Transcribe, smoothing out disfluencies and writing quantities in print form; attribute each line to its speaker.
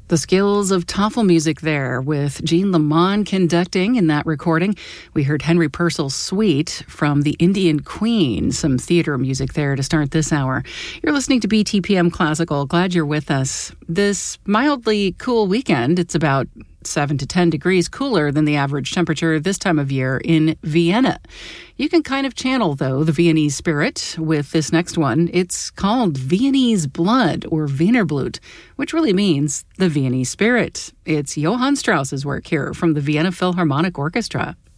Speaker 1: The Skills of Tafelmusik there with Jean Lamont conducting in that recording. We heard Henry Purcell's Suite from the Indian Queen, some theater music there to start this hour. You're listening to BTPM Classical. Glad you're with us. This mildly cool weekend, it's about 7 to 10 degrees cooler than the average temperature this time of year in Vienna. You can kind of channel, though, the Viennese spirit with this next one. It's called Viennese Blood, or Wienerblut, which really means the Viennese spirit. It's Johann Strauss's work here from the Vienna Philharmonic Orchestra.